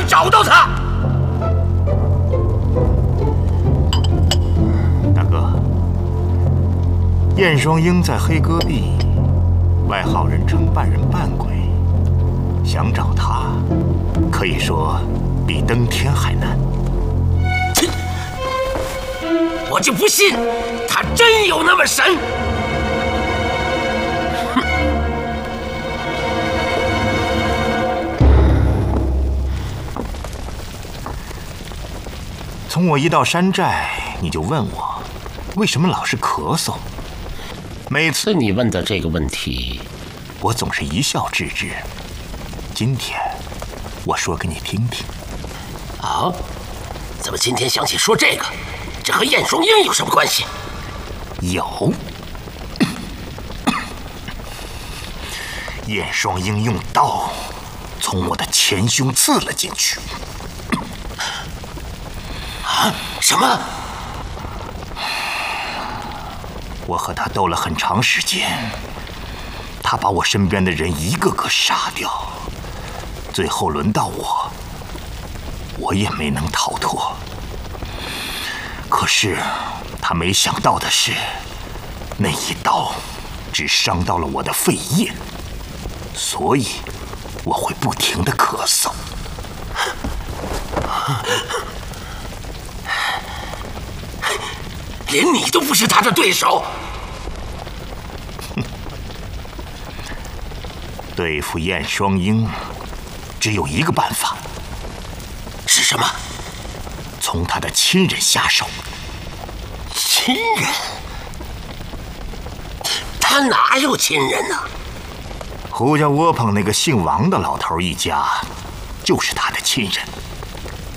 里找到他？ 大哥，燕双鹰在黑戈壁，外号人称半人半鬼，想找他，可以说比登天还难。 我就不信他真有那么神！ 从我一到山寨，你就问我，为什么老是咳嗽？每次你问的这个问题， 我总是一笑置之。今天，我说给你听听。 啊？怎么今天想起说这个？这和燕双鹰有什么关系？ 有。燕双鹰用刀从我的前胸刺了进去。 啊？什么？ 我和他斗了很长时间，他把我身边的人一个个杀掉，最后轮到我，我也没能逃脱。可是他没想到的是，那一刀只伤到了我的肺叶，所以我会不停地咳嗽。 连你都不是他的对手。 对付燕双鹰，只有一个办法。 是什么？ 从他的亲人下手。 亲人？他哪有亲人呢？ 胡家窝棚那个姓王的老头一家，就是他的亲人。